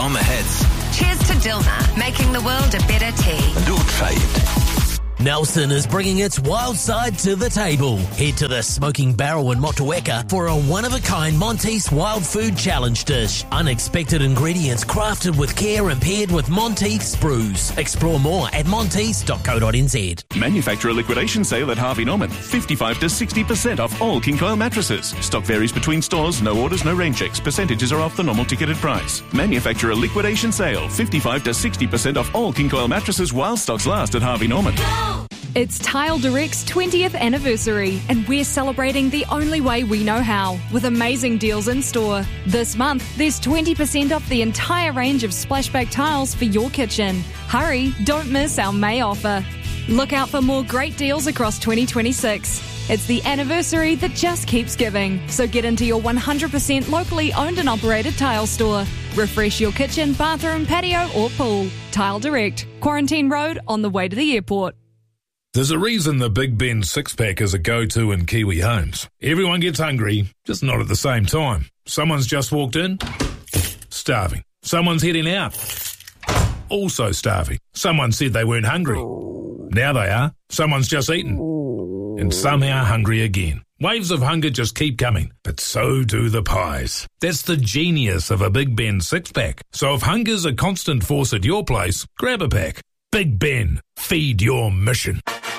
on the hits. Cheers to Dilmah, making the world a better tea. Don't fade. Nelson is bringing its wild side to the table. Head to the Smoking Barrel in Motueka for a one-of-a-kind Monteith's Wild Food Challenge dish. Unexpected ingredients crafted with care and paired with Monteith's brews. Explore more at monteiths.co.nz. Manufacturer liquidation sale at Harvey Norman. 55 to 60% off all King Coil mattresses. Stock varies between stores. No orders, no rain checks. Percentages are off the normal ticketed price. Manufacturer liquidation sale. 55 to 60% off all King Coil mattresses while stocks last at Harvey Norman. It's Tile Direct's 20th anniversary, and we're celebrating the only way we know how, with amazing deals in store. This month, there's 20% off the entire range of splashback tiles for your kitchen. Hurry, don't miss our May offer. Look out for more great deals across 2026. It's the anniversary that just keeps giving, so get into your 100% locally owned and operated tile store. Refresh your kitchen, bathroom, patio or pool. Tile Direct, Quarantine Road on the way to the airport. There's a reason the Big Ben six-pack is a go-to in Kiwi homes. Everyone gets hungry, just not at the same time. Someone's just walked in, starving. Someone's heading out, also starving. Someone said they weren't hungry. Now they are. Someone's just eaten, and somehow hungry again. Waves of hunger just keep coming, but so do the pies. That's the genius of a Big Ben six-pack. So if hunger's a constant force at your place, grab a pack. Big Ben, feed your mission.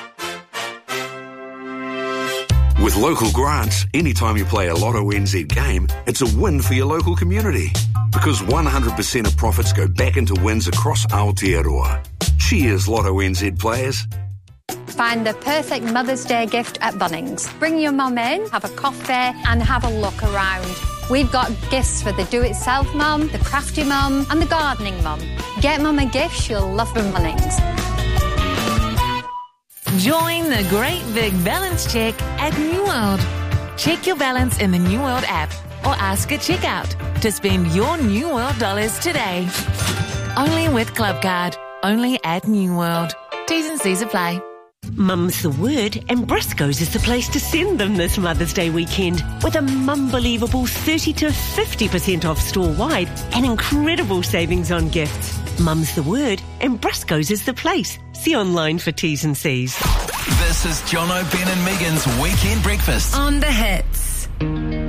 With local grants, anytime you play a Lotto NZ game, it's a win for your local community. Because 100% of profits go back into wins across Aotearoa. Cheers, Lotto NZ players. Find the perfect Mother's Day gift at Bunnings. Bring your mum in, have a coffee and have a look around. We've got gifts for the do-it-self mum, the crafty mum and the gardening mum. Get mum a gift she'll love from Bunnings. Join the great big balance check at New World. Check your balance in the New World app or ask at checkout to spend your New World dollars today. Only with Clubcard. Only at New World. T's and C's apply. Mum's the word, and Briscoe's is the place to send them this Mother's Day weekend with a mum-believable 30 to 50% off store-wide and incredible savings on gifts. Mum's the word, and Briscoe's is the place. See online for T's and C's. This is John O'Ben and Megan's Weekend Breakfast On the hits.